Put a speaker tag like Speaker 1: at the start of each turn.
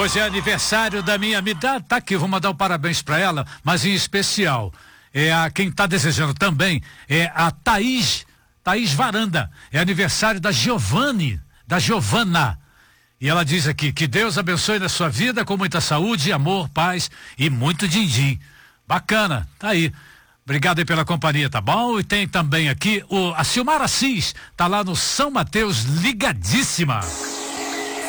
Speaker 1: Hoje é aniversário da minha amiga. Tá aqui, vou mandar um parabéns para ela, mas em especial. Quem está desejando também é a Thaís Varanda. É aniversário da Giovana. E ela diz aqui, que Deus abençoe na sua vida com muita saúde, amor, paz e muito din-din. Bacana, tá aí. Obrigado aí pela companhia, tá bom? E tem também aqui a Silmara Assis, tá lá no São Mateus, ligadíssima.